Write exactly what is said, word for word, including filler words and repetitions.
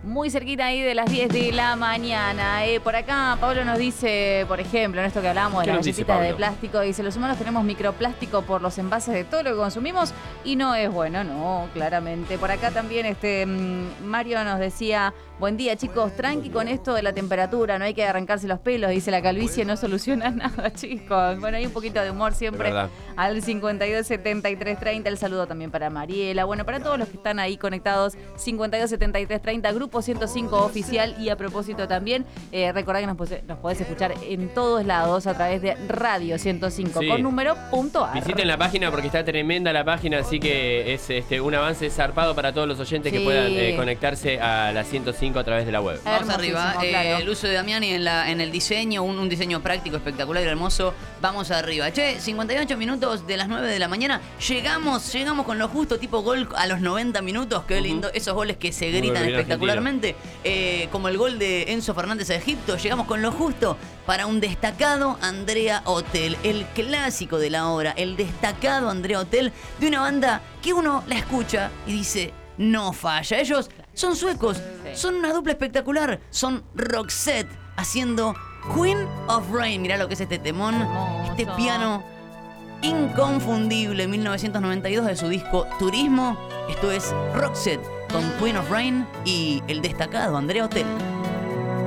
muy cerquita ahí de las diez de la mañana. Eh, por acá Pablo nos dice, por ejemplo, en esto que hablamos de las galletitas de plástico, dice, los humanos tenemos microplástico por los envases de todo lo que consumimos y no es bueno, no, claramente. Por acá también este Mario nos decía, buen día chicos, tranqui con esto de la temperatura, no hay que arrancarse los pelos, dice la calvicie, no soluciona nada chicos. Bueno, hay un poquito de humor siempre al cincuenta y dos setenta y tres treinta, el saludo también para Mariela, bueno, para todos los que están ahí conectados, cincuenta y dos setenta y tres treinta, Grupo ciento cinco oficial. Y a propósito también, eh, recordá que nos, nos podés escuchar en todos lados a través de Radio ciento cinco sí. con número punto ar. Visiten la página porque está tremenda la página, así que es este un avance zarpado para todos los oyentes sí. que puedan eh, conectarse a la ciento cinco a través de la web. Vamos arriba, eh, claro. El uso de Damiani en, la, en el diseño, un, un diseño práctico, espectacular y hermoso. Vamos arriba. Che, cincuenta y ocho minutos de las nueve de la mañana. Llegamos, llegamos con lo justo, tipo gol a los noventa minutos. Qué lindo, uh-huh. esos goles que se gritan espectacularmente. Eh, como el gol de Enzo Fernández a Egipto, llegamos con lo justo para un destacado Andrea Hotel, el clásico de la obra, el destacado Andrea Hotel de una banda que uno la escucha y dice, no falla. Ellos son suecos, son una dupla espectacular, son Roxette haciendo Queen of Rain. Mirá lo que es este temón, este piano inconfundible, mil novecientos noventa y dos de su disco Turismo. Esto es Roxette con Queen of Rain y el destacado Andrea Hotel.